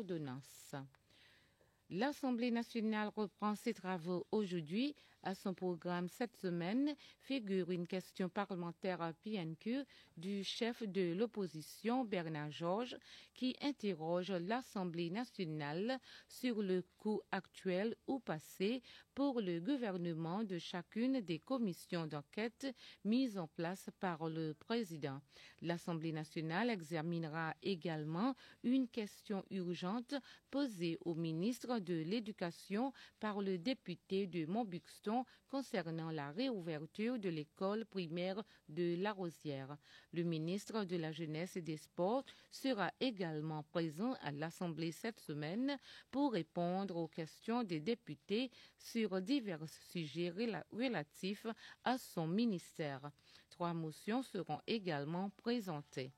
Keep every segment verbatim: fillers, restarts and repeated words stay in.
ordonnances. L'Assemblée nationale reprend ses travaux aujourd'hui. À son programme cette semaine figure une question parlementaire P N Q du chef de l'opposition Bernard Georges qui interroge l'Assemblée nationale sur le coût actuel ou passé pour le gouvernement de chacune des commissions d'enquête mises en place par le président. L'Assemblée nationale examinera également une question urgente posée au ministre de l'Éducation par le député de Montbuxton concernant la réouverture de l'école primaire de La Rosière. Le ministre de la Jeunesse et des Sports sera également présent à l'Assemblée cette semaine pour répondre aux questions des députés sur divers sujets relatifs à son ministère. Trois motions seront également présentées.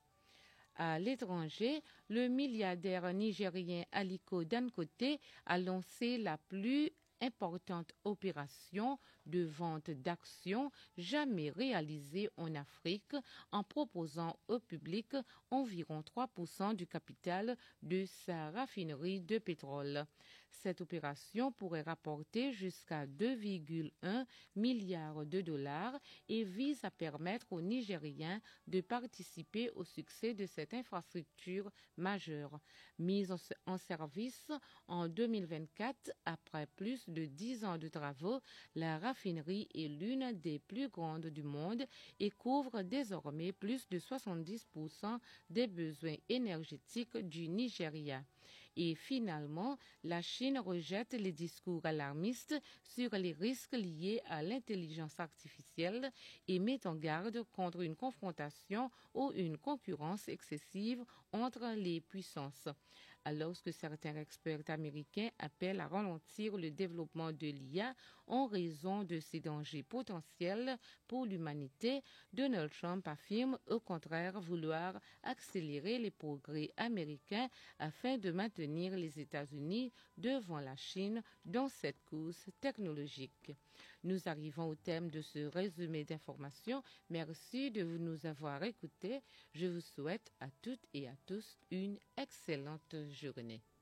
À l'étranger, le milliardaire nigérien Aliko Dangote a lancé la plus importante opération de vente d'actions jamais réalisée en Afrique en proposant au public environ trois pour cent du capital de sa raffinerie de pétrole. Cette opération pourrait rapporter jusqu'à deux virgule un milliards de dollars et vise à permettre aux Nigériens de participer au succès de cette infrastructure majeure. Mise en service en deux mille vingt-quatre, après plus de dix ans de travaux, la raffinerie est l'une des plus grandes du monde et couvre désormais plus de soixante-dix pour cent des besoins énergétiques du Nigeria. Et finalement, la Chine rejette les discours alarmistes sur les risques liés à l'intelligence artificielle et met en garde contre une confrontation ou une concurrence excessive entre les puissances. Alors que certains experts américains appellent à ralentir le développement de l'I A en raison de ses dangers potentiels pour l'humanité, Donald Trump affirme au contraire vouloir accélérer les progrès américains afin de maintenir les États-Unis devant la Chine dans cette course technologique. Nous arrivons au terme de ce résumé d'informations. Merci de nous avoir écoutés. Je vous souhaite à toutes et à tous une excellente journée.